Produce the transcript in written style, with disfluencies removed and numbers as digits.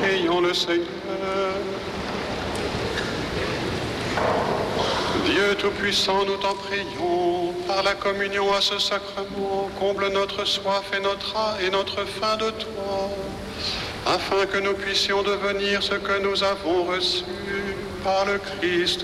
Prions le Seigneur. Dieu Tout-Puissant, nous t'en prions, par la communion à ce sacrement, comble notre soif et notre faim de toi, afin que nous puissions devenir ce que nous avons reçu par le Christ